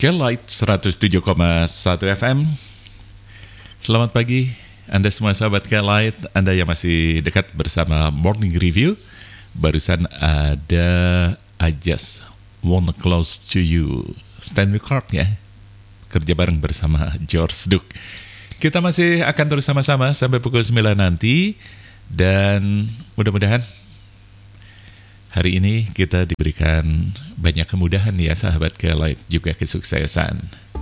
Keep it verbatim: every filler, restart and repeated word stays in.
K-Light seratus tujuh koma satu F M. Selamat pagi Anda semua sahabat K-Light, Anda yang masih dekat bersama Morning Review. Barusan ada I Just Wanna Close to You, Stanley Clarke ya, kerja bareng bersama George Duke. Kita masih akan terus sama-sama sampai pukul sembilan nanti. Dan mudah-mudahan hari ini kita diberikan banyak kemudahan ya sahabat K-Light, juga kesuksesan.